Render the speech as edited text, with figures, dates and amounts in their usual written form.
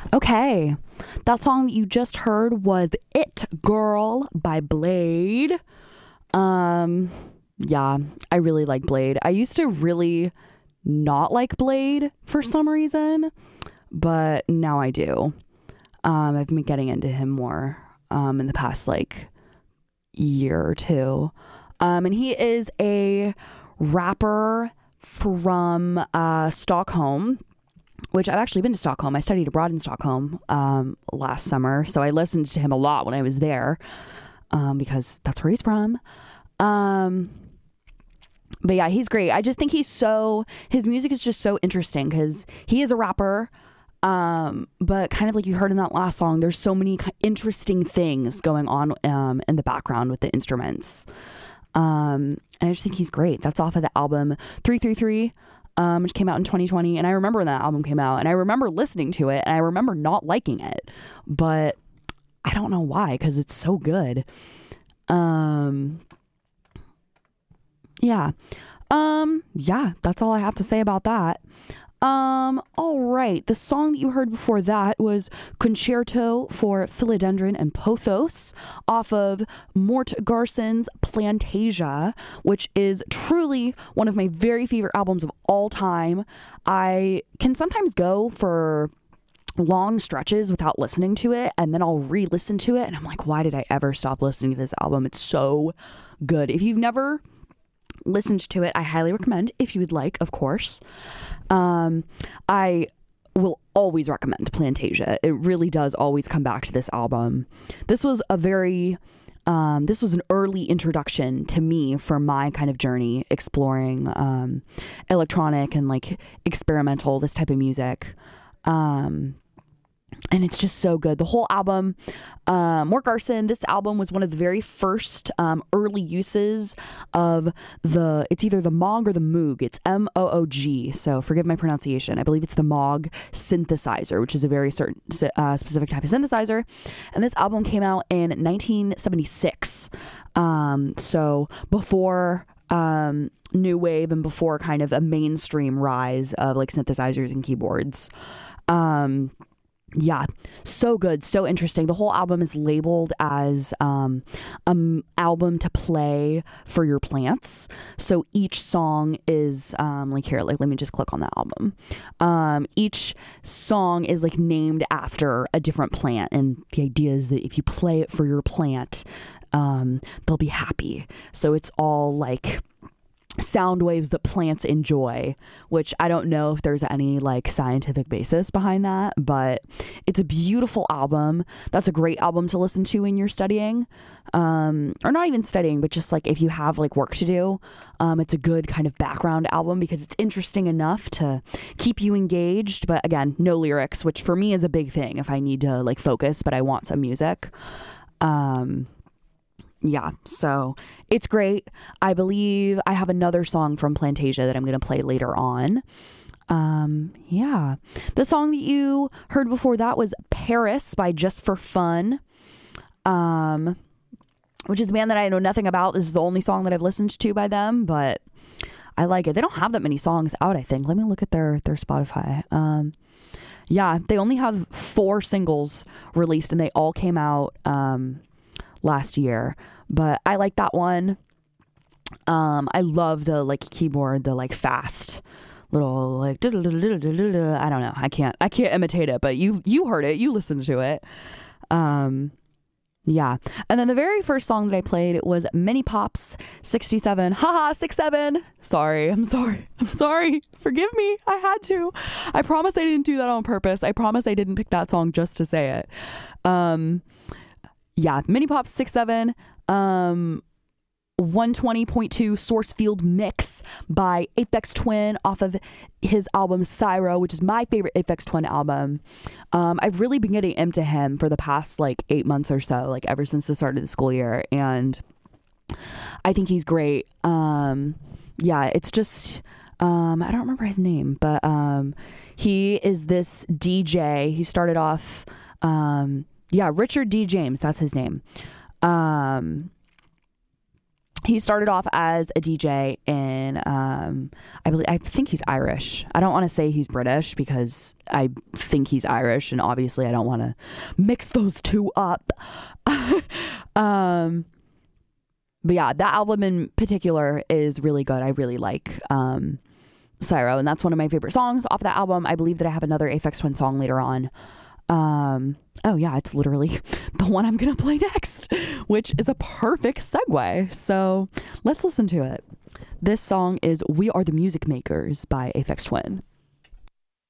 Okay. That song that you just heard was It Girl by Blade. Um yeah, I really like Blade. I used to really not like Blade for some reason, but now I do. I've been getting into him more in the past like year or two. And he is a rapper from Stockholm, which I've actually been to Stockholm. I studied abroad in Stockholm last summer, so I listened to him a lot when I was there because that's where he's from. But yeah, he's great. I just think his music is just so interesting because he is a rapper. But kind of like you heard in that last song, there's so many interesting things going on in the background with the instruments. And I just think he's great. That's off of the album 333, which came out in 2020. And I remember when that album came out, and I remember listening to it, and I remember not liking it, but I don't know why, because it's so good. Yeah. Yeah, that's all I have to say about that. All right. The song that you heard before that was Concerto for Philodendron and Pothos off of Mort Garson's Plantasia, which is truly one of my very favorite albums of all time. I can sometimes go for long stretches without listening to it, and then I'll re-listen to it and I'm like, why did I ever stop listening to this album? It's so good. If you've never listened to it, I highly recommend, if you would like, of course. I will always recommend Plantasia. It really does always come back to this album. This was this was an early introduction to me for my kind of journey exploring electronic and like experimental, this type of music. And it's just so good. The whole album, Mort Garson, this album was one of the very first early uses of it's either the Moog or the Moog. It's Moog. So forgive my pronunciation. I believe it's the Moog synthesizer, which is a very certain specific type of synthesizer. And this album came out in 1976. So before new wave and before kind of a mainstream rise of like synthesizers and keyboards. Yeah, so good, so interesting. The whole album is labeled as album to play for your plants. So each song is like here, like let me just click on that album. Each song is like named after a different plant, and the idea is that if you play it for your plant, they'll be happy. So it's all like sound waves that plants enjoy, which I don't know if there's any like scientific basis behind that, but it's a beautiful album. That's a great album to listen to when you're studying, or not even studying, but just like if you have like work to do. It's a good kind of background album because it's interesting enough to keep you engaged, but again, no lyrics, which for me is a big thing if I need to like focus, but I want some music. Yeah, so it's great. I believe I have another song from Plantasia that I'm going to play later on. Yeah. The song that you heard before that was Paris by Just for Fun, which is a band that I know nothing about. This is the only song that I've listened to by them, but I like it. They don't have that many songs out, I think. Let me look at their Spotify. Yeah, they only have 4 singles released, and they all came out last year, but I like that one. I love the like keyboard, the like fast little like I don't know. I can't imitate it, but you heard it, you listened to it. Yeah. And then the very first song that I played was Mini Pops 67. Haha, 67. I'm sorry. Forgive me. I had to. I promise I didn't do that on purpose. I promise I didn't pick that song just to say it. Yeah, Mini Pop 6-7, 120.2 Source Field Mix by Aphex Twin off of his album Syro, which is my favorite Aphex Twin album. I've really been getting into him for the past like 8 months or so, like ever since the start of the school year, and I think he's great. Yeah, it's just I don't remember his name, but he is this DJ. He started off Richard D. James, that's his name. he started off as a DJ in I think he's Irish. I don't want to say he's British because I think he's Irish, and obviously I don't want to mix those two up. But yeah, that album in particular is really good. I really like Syro, and that's one of my favorite songs off that album. I believe that I have another Aphex Twin song later on. Oh yeah, it's literally the one I'm gonna play next, which is a perfect segue. So let's listen to it. This song is We Are the Music Makers by Aphex Twin.